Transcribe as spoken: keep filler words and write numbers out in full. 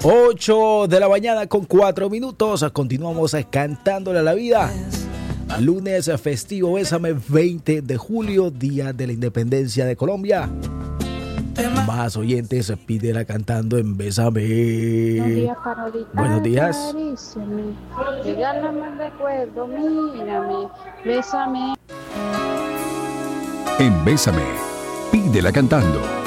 ocho de la mañana con cuatro minutos. Continuamos cantándole a la vida. Lunes festivo, Bésame, veinte de julio, Día de la Independencia de Colombia. Más oyentes, pídela cantando en Bésame. Buenos días, Parolita. Buenos días. Acaríciame, regálame el recuerdo, mírame, bésame. En Bésame, pídela cantando.